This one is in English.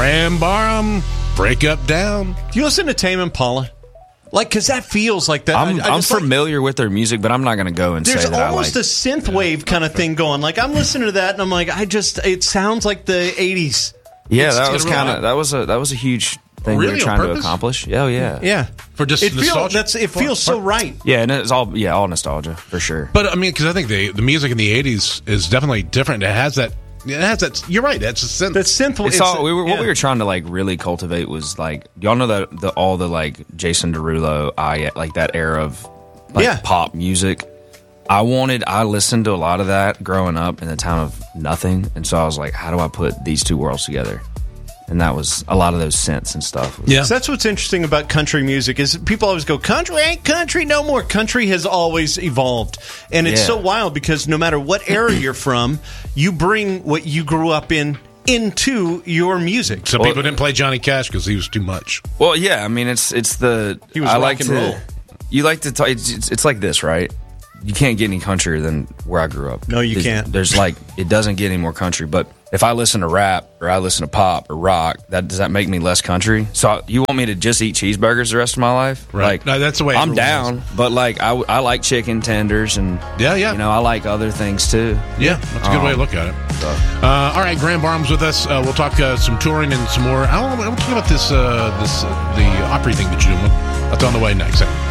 Graham Barham, Break Up Down. Do you listen to Tame Impala? Like, because that feels like that. I'm familiar with their music, but I'm not going to go and say that I like. There's almost a synth wave kind of thing going. Like, I'm listening to that, and I'm like, it sounds like the 80s. Yeah, that was a huge thing we were trying to accomplish. Oh, yeah. Yeah. For just nostalgia. It feels so right. Yeah, and it's all nostalgia, for sure. But, I mean, because I think the music in the 80s is definitely different. It has that. You're right. That's a synth. That synth. What we were trying to like really cultivate was like, y'all know that all the like Jason Derulo, like that era of like pop music. I listened to a lot of that growing up in the town of nothing, and so I was like, how do I put these two worlds together? And that was a lot of those synths and stuff. Yeah, so that's what's interesting about country music is people always go, country ain't country no more. Country has always evolved, and it's so wild because no matter what era you're from, you bring what you grew up in into your music. So people didn't play Johnny Cash because he was too much. Well, yeah, I mean he was rock and roll. You like to talk. It's like this, right? You can't get any countrier than where I grew up. No, you can't. There's like, it doesn't get any more country. But if I listen to rap or I listen to pop or rock, does that make me less country? So you want me to just eat cheeseburgers the rest of my life? Right. Like, no, that's the way I'm down, but like I like chicken tenders and you know, I like other things too. Yeah, that's a good way to look at it. So. All right, Graham Barham's with us. We'll talk some touring and some more. We'll talk about this the Opry thing that you're doing. That's on the way next.